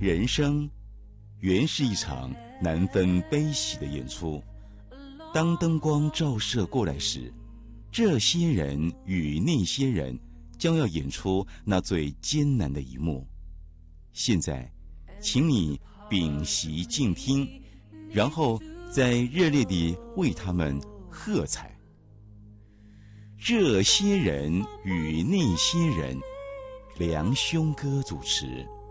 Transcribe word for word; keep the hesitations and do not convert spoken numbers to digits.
人生原是一场难分悲喜的演出。当灯光照射过来时，这些人与那些人将要演出那最艰难的一幕。现在，请你屏息静听，然后再热烈地为他们喝彩。这些人与那些人，梁兄哥主持。